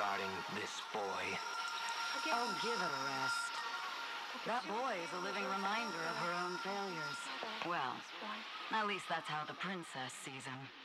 regarding this boy. Oh, give it a rest. That boy is a living reminder of her own failures. Well, at least that's how the princess sees him.